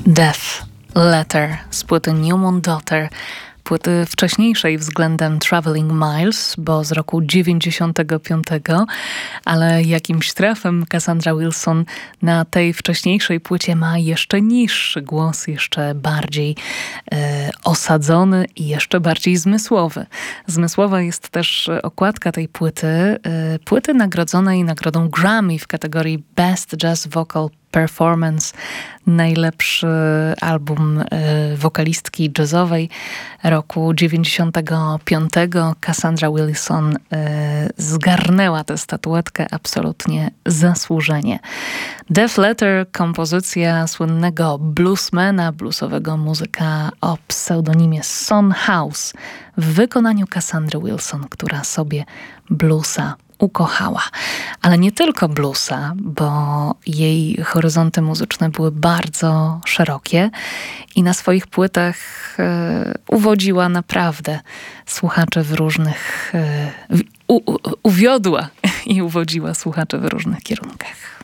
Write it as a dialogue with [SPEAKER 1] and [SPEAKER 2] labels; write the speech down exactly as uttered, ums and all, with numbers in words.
[SPEAKER 1] Death Letter z płyty New Moon Daughter, płyty wcześniejszej względem Traveling Miles, bo z roku dziewięćdziesiątego piątego, ale jakimś trafem Cassandra Wilson na tej wcześniejszej płycie ma jeszcze niższy głos, jeszcze bardziej e, osadzony i jeszcze bardziej zmysłowy. Zmysłowa jest też okładka tej płyty, e, płyty nagrodzonej nagrodą Grammy w kategorii Best Jazz Vocal Performance, najlepszy album y, wokalistki jazzowej roku dziewięćdziesiątego piątego. Cassandra Wilson y, zgarnęła tę statuetkę absolutnie zasłużenie. Death Letter, kompozycja słynnego bluesmana, bluesowego muzyka o pseudonimie Son House w wykonaniu Cassandry Wilson, która sobie bluesa ukochała. Ale nie tylko bluesa, bo jej horyzonty muzyczne były bardzo szerokie i na swoich płytach e, uwodziła naprawdę słuchaczy w różnych... E, u, u, uwiodła i uwodziła słuchaczy w różnych kierunkach.